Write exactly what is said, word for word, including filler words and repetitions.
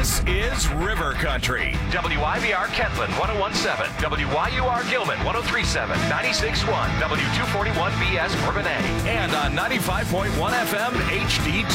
This is River Country. W I V R Kentland one oh one point seven, W Y U R Gilman one oh three point seven, ninety-six point one, W two forty-one B S Bourbonnais. And on ninety-five point one F M H D